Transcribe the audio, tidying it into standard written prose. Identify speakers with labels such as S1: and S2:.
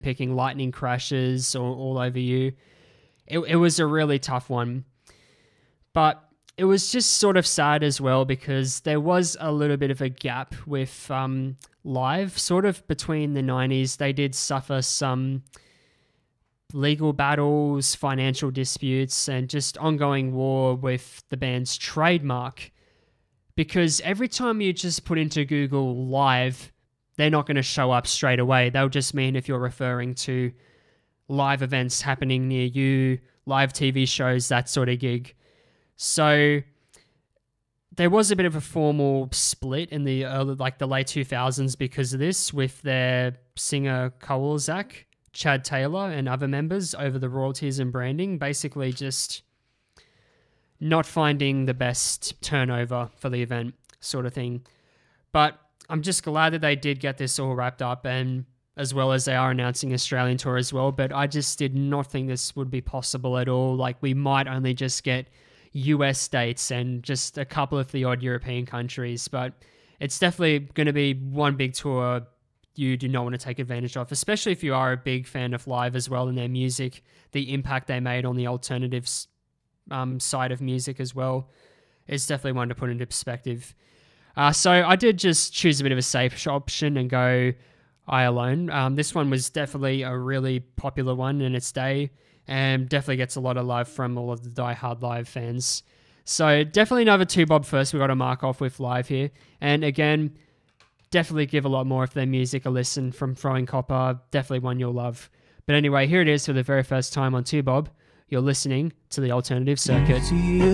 S1: picking lightning crashes all over you. It was a really tough one. But it was just sort of sad as well because there was a little bit of a gap with Live. Sort of between the 90s, they did suffer some legal battles, financial disputes, and just ongoing war with the band's trademark. Because every time you just put into Google Live, they're not going to show up straight away. They'll just mean if you're referring to live events happening near you, live TV shows, that sort of gig. So there was a bit of a formal split in the the late 2000s because of this, with their singer Kolzak, Chad Taylor, and other members over the royalties and branding, basically just not finding the best turnover for the event sort of thing. But I'm just glad that they did get this all wrapped up, and as well as they are announcing Australian tour as well. But I just did not think this would be possible at all. Like, we might only just get US dates and just a couple of the odd European countries, but it's definitely going to be one big tour you do not want to take advantage of, especially if you are a big fan of Live as well and their music, the impact they made on the alternatives side of music as well. It's definitely one to put into perspective. So I did just choose a bit of a safe option and go I Alone. This one was definitely a really popular one in its day, and definitely gets a lot of love from all of the die-hard Live fans. So definitely another 2 Bob first we got to mark off with Live here. And again, definitely give a lot more of their music a listen from Throwing Copper. Definitely one you'll love. But anyway, here it is for the very first time on 2 Bob. You're listening to the Alternative Circuit.